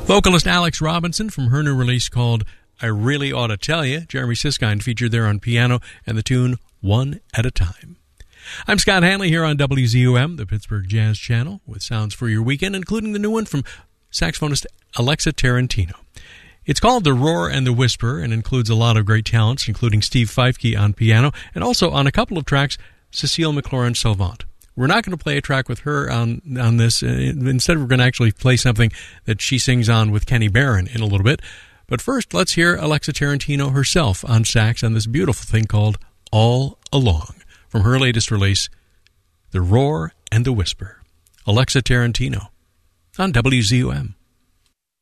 Vocalist Alex Robinson from her new release called I Really Ought to Tell You. Jeremy Siskind featured there on piano and the tune One at a Time. I'm Scott Hanley here on WZUM, the Pittsburgh Jazz Channel, with sounds for your weekend, including the new one from saxophonist Alexa Tarantino. It's called The Roar and the Whisper and includes a lot of great talents, including Steve Feifke on piano and also on a couple of tracks, Cecile McLaurin-Salvant. We're not going to play a track with her on this. Instead, we're going to actually play something that she sings on with Kenny Barron in a little bit. But first, let's hear Alexa Tarantino herself on sax on this beautiful thing called All Along from her latest release, The Roar and the Whisper. Alexa Tarantino on WZUM.